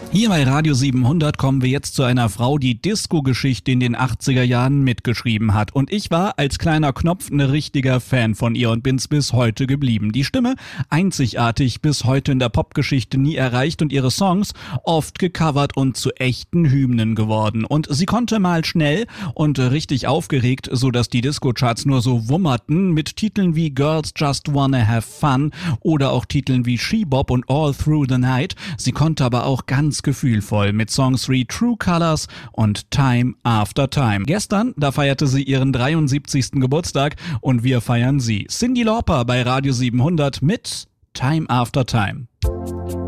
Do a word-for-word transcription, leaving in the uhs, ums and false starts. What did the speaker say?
Hier bei Radio siebenhundert kommen wir jetzt zu einer Frau, die Disco-Geschichte in den achtziger Jahren mitgeschrieben hat. Und ich war als kleiner Knopf ein richtiger Fan von ihr und bin's bis heute geblieben. Die Stimme einzigartig, bis heute in der Popgeschichte nie erreicht und ihre Songs oft gecovert und zu echten Hymnen geworden. Und sie konnte mal schnell und richtig aufgeregt, so dass die Disco-Charts nur so wummerten, mit Titeln wie Girls Just Wanna Have Fun oder auch Titeln wie She Bop und All Through the Night. Sie konnte aber auch ganz gefühlvoll mit Songs wie True Colors und Time After Time. Gestern, da feierte sie ihren dreiundsiebzigsten Geburtstag und wir feiern sie. Cyndi Lauper bei Radio siebenhundert mit Time After Time.